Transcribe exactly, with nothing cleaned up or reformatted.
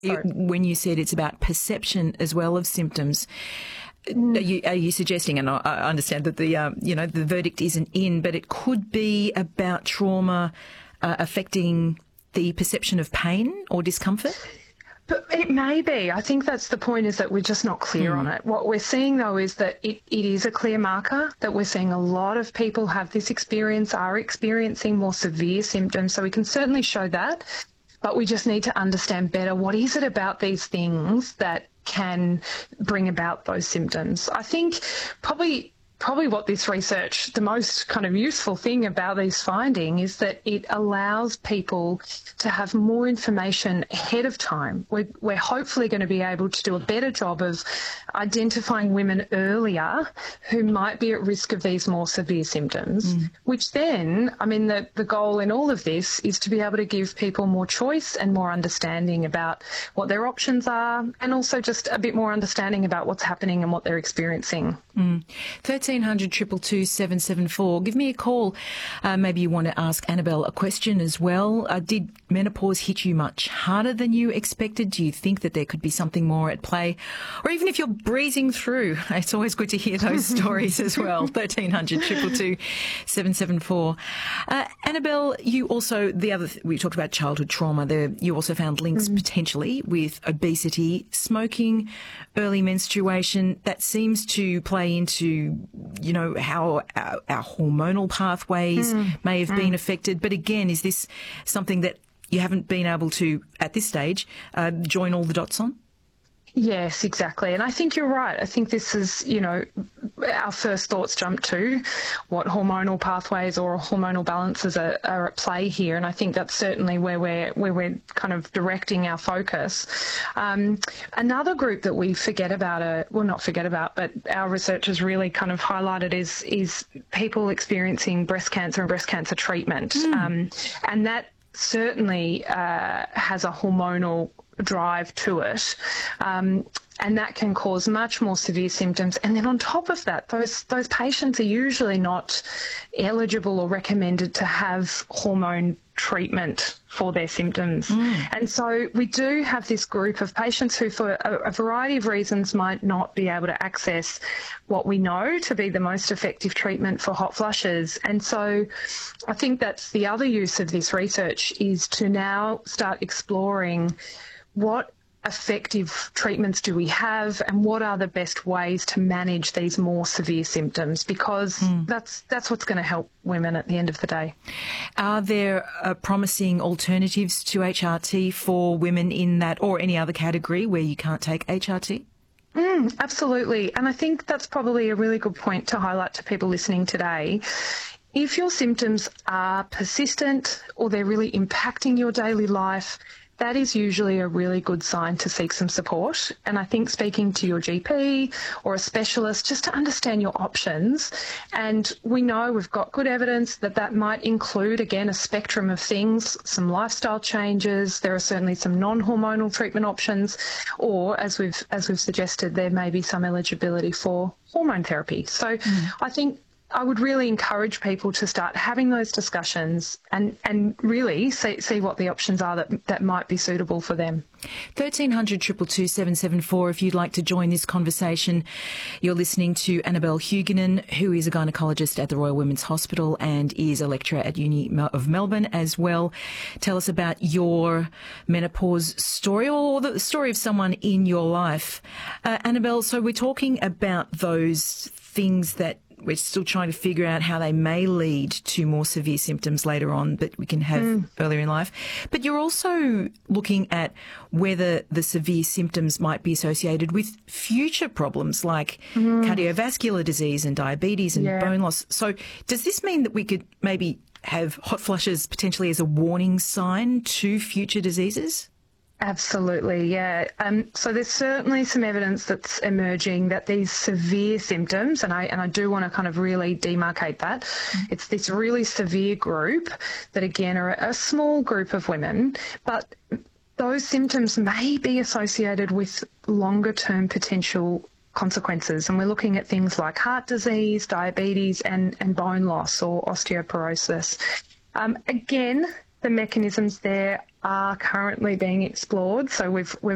it, when you said it's about perception as well of symptoms, Mm. Are you, are you suggesting, and I understand that the um, you know the verdict isn't in, but it could be about trauma uh, affecting the perception of pain or discomfort? But it may be. I think that's the point, is that we're just not clear mm. on it. What we're seeing, though, is that it, it is a clear marker, that we're seeing a lot of people have this experience, are experiencing more severe symptoms. So we can certainly show that, but we just need to understand better what is it about these things that can bring about those symptoms. I think probably probably what this research, the most kind of useful thing about these findings is that it allows people to have more information ahead of time. We're, we're hopefully going to be able to do a better job of identifying women earlier who might be at risk of these more severe symptoms, mm. which then, I mean, the, the goal in all of this is to be able to give people more choice and more understanding about what their options are, and also just a bit more understanding about what's happening and what they're experiencing. Mm. thirteen hundred, two two two, seven seven four. Give me a call. Uh, maybe you want to ask Annabelle a question as well. Uh, did menopause hit you much harder than you expected? Do you think that there could be something more at play? Or even if you're breezing through, it's always good to hear those stories as well. thirteen hundred, two two two, seven seven four. Uh, Annabelle, you also, the other, th- we talked about childhood trauma there. You also found links mm-hmm. potentially with obesity, smoking, early menstruation. That seems to play into, you know, how our, our hormonal pathways mm. may have mm. been affected. But again, is this something that you haven't been able to, at this stage, uh, join all the dots on? Yes, exactly. And I think you're right. I think this is, you know, our first thoughts jump to what hormonal pathways or hormonal balances are, are at play here. And I think that's certainly where we're, where we're kind of directing our focus. Um, another group that we forget about, uh, well, not forget about, but our research has really kind of highlighted is, is people experiencing breast cancer and breast cancer treatment. Mm. Um, and that certainly uh, has a hormonal drive to it, um, and that can cause much more severe symptoms. And then on top of that, those those patients are usually not eligible or recommended to have hormone treatment for their symptoms. Mm. And so we do have this group of patients who, for a, a variety of reasons, might not be able to access what we know to be the most effective treatment for hot flushes. And so I think that's the other use of this research, is to now start exploring what effective treatments do we have and what are the best ways to manage these more severe symptoms, because mm. that's that's what's going to help women at the end of the day. Are there uh, promising alternatives to H R T for women in that or any other category where you can't take H R T? Mm, absolutely. And I think that's probably a really good point to highlight to people listening today. If your symptoms are persistent or they're really impacting your daily life, that is usually a really good sign to seek some support. And I think speaking to your G P or a specialist just to understand your options. And we know we've got good evidence that that might include, again, a spectrum of things, some lifestyle changes. There are certainly some non-hormonal treatment options, or as we've as we've suggested, there may be some eligibility for hormone therapy. So mm. I think I would really encourage people to start having those discussions and, and really see, see what the options are that, that might be suitable for them. thirteen hundred, two two two, seven seven four if you'd like to join this conversation. You're listening to Annabelle Huguenin, who is a gynaecologist at the Royal Women's Hospital and is a lecturer at Uni of Melbourne as well. Tell us about your menopause story, or the story of someone in your life. Uh, Annabelle, so we're talking about those things that we're still trying to figure out how they may lead to more severe symptoms later on that we can have mm. earlier in life. But you're also looking at whether the severe symptoms might be associated with future problems like mm. cardiovascular disease and diabetes and yeah. bone loss. So does this mean that we could maybe have hot flushes potentially as a warning sign to future diseases? Absolutely, yeah. Um, so there's certainly some evidence that's emerging that these severe symptoms, and I and I do want to kind of really demarcate that, mm-hmm. it's this really severe group that, again, are a small group of women, but those symptoms may be associated with longer-term potential consequences. And we're looking at things like heart disease, diabetes, and, and bone loss or osteoporosis. Um, again, the mechanisms there are currently being explored. So we've we've